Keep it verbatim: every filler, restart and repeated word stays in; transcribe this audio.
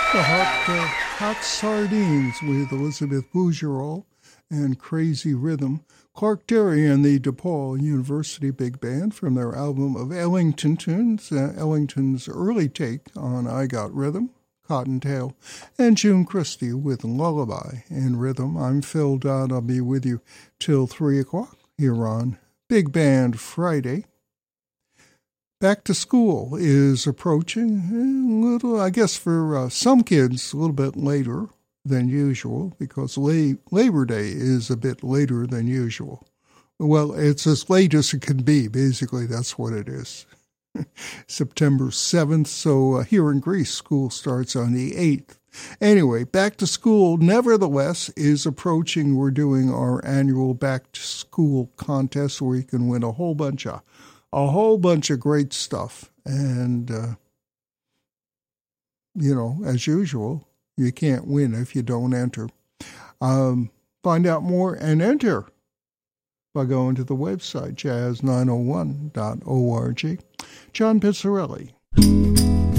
The hot, uh, hot Sardines with Elizabeth Bougerol and Crazy Rhythm. Clark Terry and the DePaul University Big Band from their album of Ellington tunes, uh, Ellington's early take on I Got Rhythm, Cottontail, and June Christie with Lullaby in Rhythm. I'm Phil Dodd. I'll be with you till three o'clock here on Big Band Friday. Back to school is approaching a little, I guess for uh, some kids, a little bit later than usual because la- Labor Day is a bit later than usual. Well, it's as late as it can be. Basically, that's what it is. September seventh, so uh, here in Greece, school starts on the eighth. Anyway, back to school, nevertheless, is approaching. We're doing our annual back to school contest where you can win a whole bunch of A whole bunch of great stuff. And, uh, you know, as usual, you can't win if you don't enter. Um, find out more and enter by going to the website, jazz nine oh one dot org. John Pizzarelli,